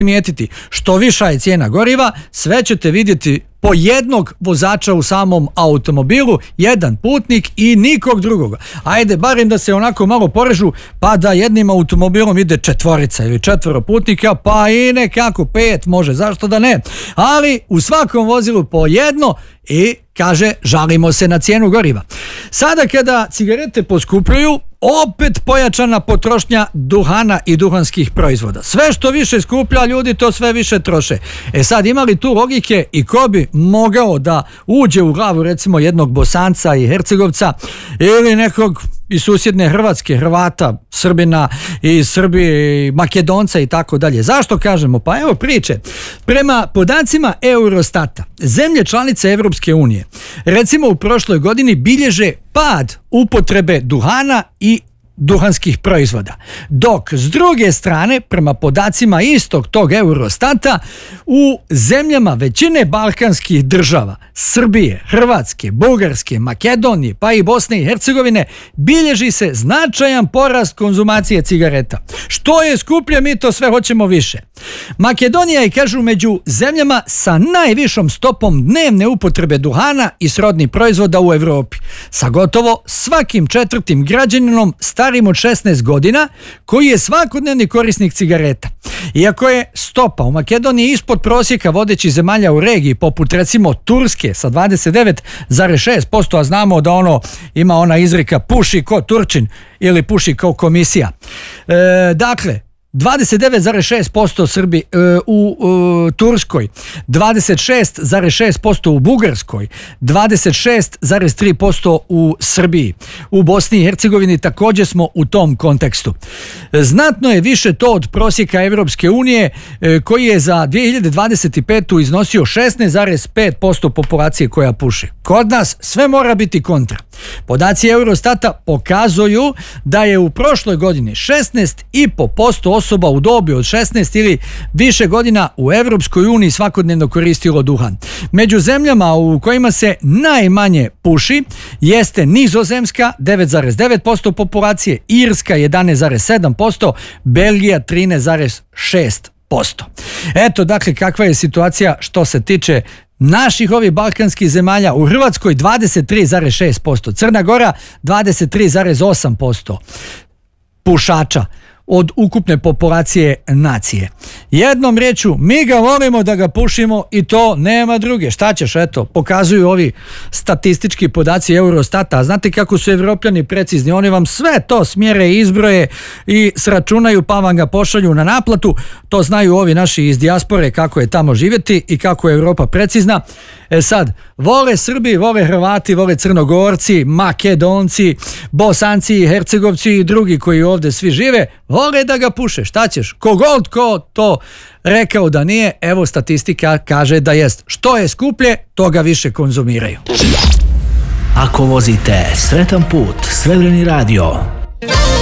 primijetiti, što viša je cijena goriva, sve ćete vidjeti po jednog vozača u samom automobilu, jedan putnik i nikog drugog. Ajde, barem da se onako malo porežu, pa da jednim automobilom ide 4 ili 4 putnika, pa i nekako 5 može, zašto da ne? Ali u svakom vozilu po jedno i kaže, žalimo se na cijenu goriva. Sada kada cigarete poskupljuju, opet pojačana potrošnja duhana i duhanskih proizvoda. Sve što više skuplja, ljudi to sve više troše. Sad, ima li tu logike i ko bi mogao da uđe u glavu recimo jednog Bosanca i Hercegovca ili nekog iz susjedne Hrvatske, Hrvata, Srbina i Srbije, i Makedonca i tako dalje. Zašto kažemo? Pa evo priče. Prema podacima Eurostata, zemlje članice Evropske unije recimo u prošloj godini bilježe pad upotrebe duhana i duhanskih proizvoda. Dok s druge strane, prema podacima istog tog Eurostata, u zemljama većine balkanskih država, Srbije, Hrvatske, Bugarske, Makedonije, pa i Bosne i Hercegovine, bilježi se značajan porast konzumacije cigareta. Što je skuplje, mi to sve hoćemo više. Makedonija je, kažu, među zemljama sa najvišom stopom dnevne upotrebe duhana i srodnih proizvoda u Evropi, sa gotovo svakim 4. građaninom starim od 16 godina koji je svakodnevni korisnik cigareta. Iako je stopa u Makedoniji ispod prosjeka vodećih zemalja u regiji, poput recimo Turske sa 29,6%, a znamo da ima ona izreka puši ko Turčin ili puši kao komisija. Dakle, 29,6% u Turskoj, 26,6% u Bugarskoj, 26,3% u Srbiji. U Bosni i Hercegovini također smo u tom kontekstu. Znatno je više to od prosjeka Evropske unije, koji je za 2025. iznosio 16,5% populacije koja puši. Kod nas sve mora biti kontra. Podaci Eurostata pokazuju da je u prošloj godini 16,5% osoba u dobi od 16 ili više godina u Evropskoj uniji svakodnevno koristilo duhan. Među zemljama u kojima se najmanje puši jeste Nizozemska 9,9% populacije, Irska 11,7%, Belgija 13,6%. Eto, dakle, kakva je situacija što se tiče naših ovih balkanskih zemalja. U Hrvatskoj 23,6%, Crna Gora 23,8% pušača od ukupne populacije nacije. Jednom riječju, mi ga volimo da ga pušimo i to nema druge. Šta ćeš, eto, pokazuju ovi statistički podaci Eurostata. A znate kako su Evropljani precizni? Oni vam sve to smjere i izbroje i sračunaju pa vam ga pošalju na naplatu. To znaju ovi naši iz dijaspore kako je tamo živjeti i kako je Evropa precizna. Sad, vole Srbi, vole Hrvati, vole Crnogorci, Makedonci, Bosanci i Hercegovci i drugi koji ovdje svi žive, vole da ga puše. Šta ćeš? Kogod ko to rekao da nije, evo statistika kaže da jest. Što je skuplje, to ga više konzumiraju. Ako vozite Sretan put, Svevremeni radio.